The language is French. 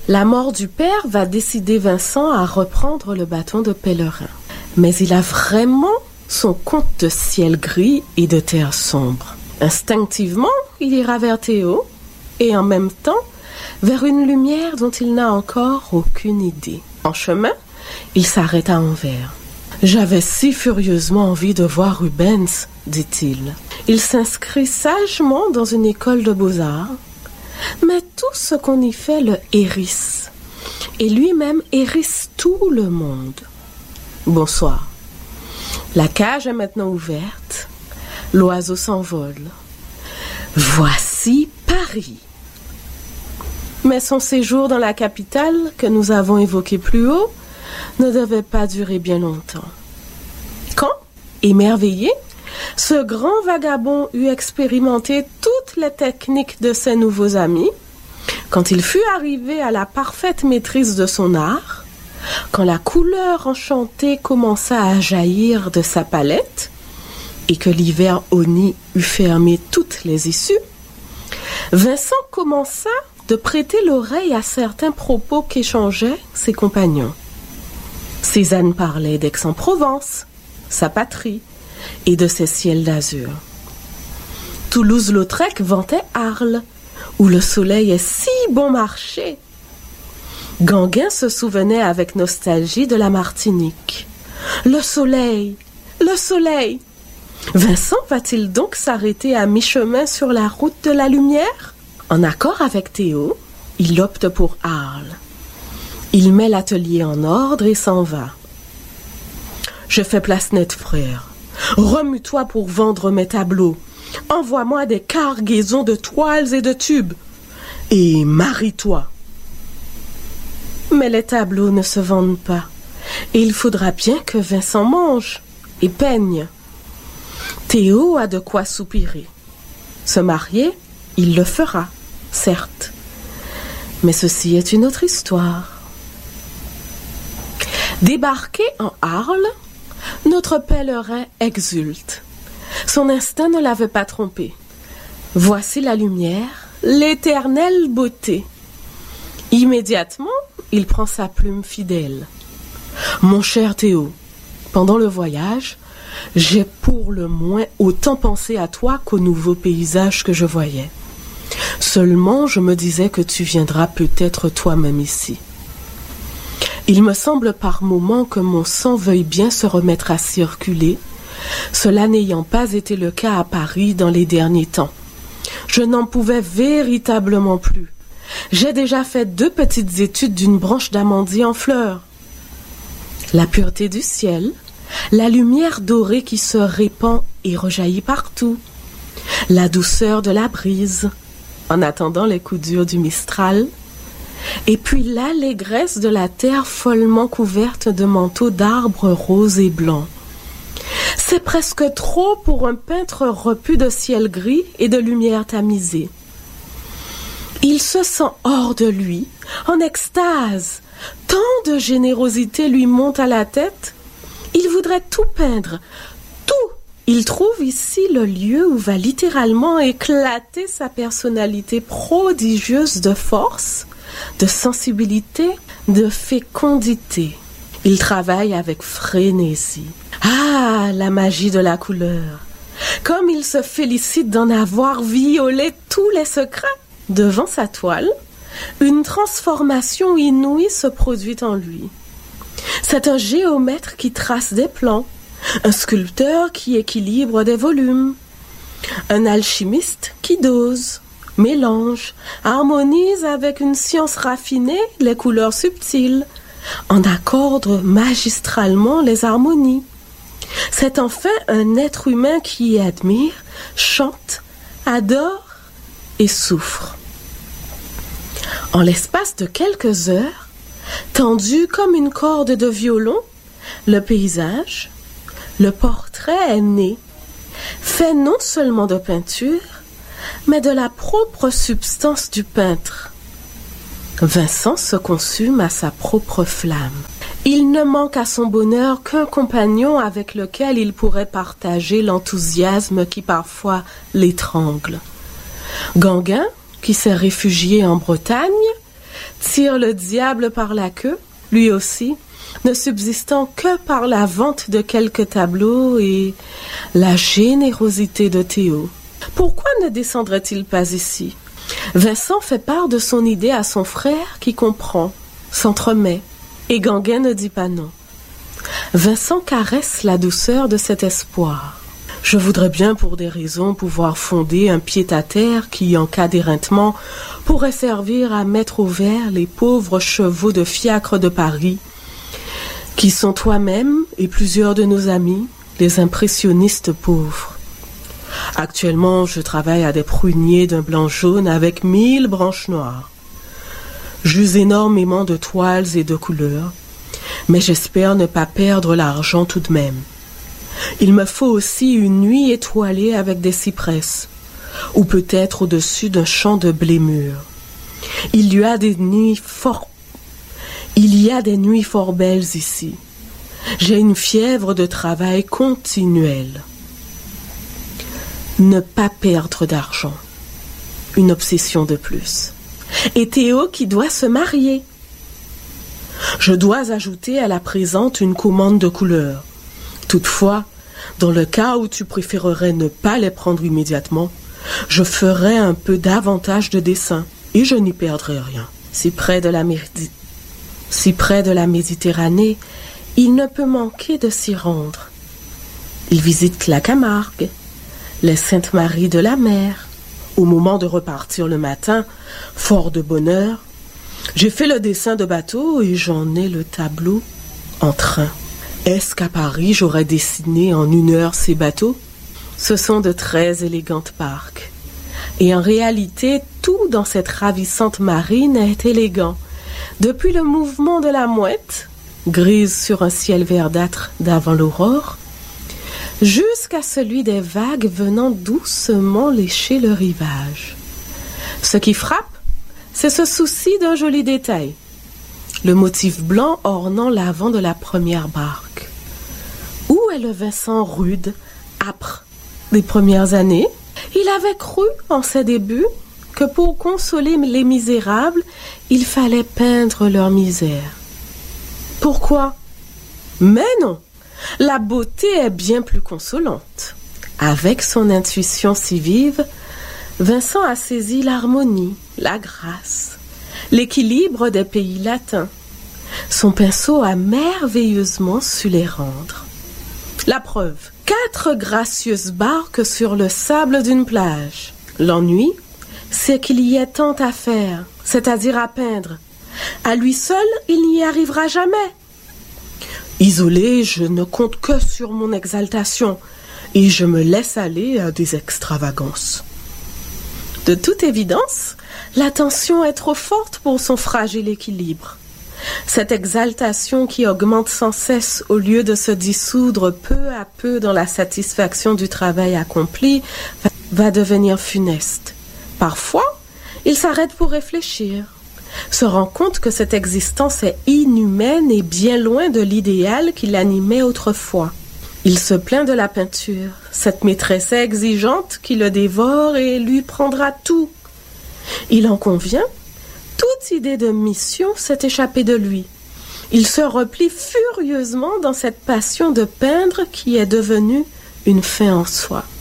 La mort du père va décider Vincent à reprendre le bâton de pèlerin. Mais il a vraiment son compte de ciel gris et de terre sombre. Instinctivement, il ira vers Théo et en même temps vers une lumière dont il n'a encore aucune idée. En chemin, il s'arrête à Anvers. « J'avais si furieusement envie de voir Rubens, dit-il. Il s'inscrit sagement dans une école de beaux-arts, mais tout ce qu'on y fait le hérisse, et lui-même hérisse tout le monde. Bonsoir. La cage est maintenant ouverte, l'oiseau s'envole. Voici Paris. » Mais son séjour dans la capitale, que nous avons évoqué plus haut, ne devait pas durer bien longtemps. Quand, émerveillé, ce grand vagabond eut expérimenté toutes les techniques de ses nouveaux amis, quand il fut arrivé à la parfaite maîtrise de son art, quand la couleur enchantée commença à jaillir de sa palette, et que l'hiver honni eut fermé toutes les issues, Vincent commença de prêter l'oreille à certains propos qu'échangeaient ses compagnons. Cézanne parlait d'Aix-en-Provence, sa patrie, et de ses ciels d'azur. Toulouse-Lautrec vantait Arles, où le soleil est si bon marché. Gauguin se souvenait avec nostalgie de la Martinique. Le soleil, le soleil! Vincent va-t-il donc s'arrêter à mi-chemin sur la route de la lumière? En accord avec Théo, il opte pour Arles. Il met l'atelier en ordre et s'en va. « Je fais place nette, frère. Remue-toi pour vendre mes tableaux. Envoie-moi des cargaisons de toiles et de tubes. Et marie-toi. » Mais les tableaux ne se vendent pas. Et il faudra bien que Vincent mange et peigne. Théo a de quoi soupirer. Se marier, il le fera, certes. Mais ceci est une autre histoire. Débarqué en Arles, notre pèlerin exulte. Son instinct ne l'avait pas trompé. Voici la lumière, l'éternelle beauté. Immédiatement, il prend sa plume fidèle. « Mon cher Théo, pendant le voyage, j'ai pour le moins autant pensé à toi qu'au nouveau paysage que je voyais. Seulement, je me disais que tu viendras peut-être toi-même ici. Il me semble par moments que mon sang veuille bien se remettre à circuler, cela n'ayant pas été le cas à Paris dans les derniers temps. Je n'en pouvais véritablement plus. J'ai déjà fait 2 petites études d'une branche d'amandier en fleurs. La pureté du ciel, la lumière dorée qui se répand et rejaillit partout, la douceur de la brise, en attendant les coups durs du Mistral, et puis l'allégresse de la terre follement couverte de manteaux d'arbres roses et blancs. C'est presque trop pour un peintre repu de ciel gris et de lumière tamisée. Il se sent hors de lui, en extase. Tant de générosité lui monte à la tête. Il voudrait tout peindre, tout. Il trouve ici le lieu où va littéralement éclater sa personnalité prodigieuse de force, de sensibilité, de fécondité. Il travaille avec frénésie. Ah, la magie de la couleur! Comme il se félicite d'en avoir violé tous les secrets! Devant sa toile, une transformation inouïe se produit en lui. C'est un géomètre qui trace des plans, un sculpteur qui équilibre des volumes, un alchimiste qui dose, mélange, harmonise avec une science raffinée les couleurs subtiles, en accorde magistralement les harmonies. C'est enfin un être humain qui admire, chante, adore et souffre. En l'espace de quelques heures, tendu comme une corde de violon, le paysage, le portrait est né, fait non seulement de peinture, mais de la propre substance du peintre. Vincent se consume à sa propre flamme. Il ne manque à son bonheur qu'un compagnon avec lequel il pourrait partager l'enthousiasme qui parfois l'étrangle. Gauguin, qui s'est réfugié en Bretagne, tire le diable par la queue, lui aussi, ne subsistant que par la vente de quelques tableaux et la générosité de Théo. Pourquoi ne descendrait-il pas ici? Vincent fait part de son idée à son frère qui comprend, s'entremet, et Gauguin ne dit pas non. Vincent caresse la douceur de cet espoir. Je voudrais bien, pour des raisons, pouvoir fonder un pied-à-terre qui, en cas d'éreintement, pourrait servir à mettre au vert les pauvres chevaux de fiacre de Paris, qui sont toi-même et plusieurs de nos amis, les impressionnistes pauvres. Actuellement, je travaille à des pruniers d'un blanc jaune avec 1000 branches noires. J'use énormément de toiles et de couleurs, mais j'espère ne pas perdre l'argent tout de même. Il me faut aussi une nuit étoilée avec des cypresses, ou peut-être au-dessus d'un champ de blé mûr. Il y a des nuits fort belles ici. J'ai une fièvre de travail continuelle. Ne pas perdre d'argent. Une obsession de plus. Et Théo qui doit se marier. Je dois ajouter à la présente une commande de couleurs. Toutefois, dans le cas où tu préférerais ne pas les prendre immédiatement, je ferai un peu davantage de dessin et je n'y perdrai rien. Si près de la Méditerranée, il ne peut manquer de s'y rendre. Il visite la Camargue, les Saintes-Maries de la Mer. Au moment de repartir le matin, fort de bonheur, j'ai fait le dessin de bateau et j'en ai le tableau en train. Est-ce qu'à Paris, j'aurais dessiné en 1 heure ces bateaux? Ce sont de très élégantes barques. Et en réalité, tout dans cette ravissante marine est élégant. Depuis le mouvement de la mouette, grise sur un ciel verdâtre d'avant l'aurore, jusqu'à celui des vagues venant doucement lécher le rivage. Ce qui frappe, c'est ce souci d'un joli détail. Le motif blanc ornant l'avant de la première barque. Où est le Vincent rude, âpre des premières années? Il avait cru, en ses débuts, que pour consoler les misérables, il fallait peindre leur misère. Pourquoi? Mais non, la beauté est bien plus consolante. Avec son intuition si vive, Vincent a saisi l'harmonie, la grâce, l'équilibre des pays latins. Son pinceau a merveilleusement su les rendre. La preuve, 4 gracieuses barques sur le sable d'une plage. L'ennui, c'est qu'il y ait tant à faire, c'est-à-dire à peindre. À lui seul, il n'y arrivera jamais. Isolé, je ne compte que sur mon exaltation et je me laisse aller à des extravagances. De toute évidence, la tension est trop forte pour son fragile équilibre. Cette exaltation qui augmente sans cesse au lieu de se dissoudre peu à peu dans la satisfaction du travail accompli va devenir funeste. Parfois, il s'arrête pour réfléchir, se rend compte que cette existence est inhumaine et bien loin de l'idéal qui l'animait autrefois. Il se plaint de la peinture, cette maîtresse exigeante qui le dévore et lui prendra tout. Il en convient, toute idée de mission s'est échappée de lui. Il se replie furieusement dans cette passion de peindre qui est devenue une fin en soi.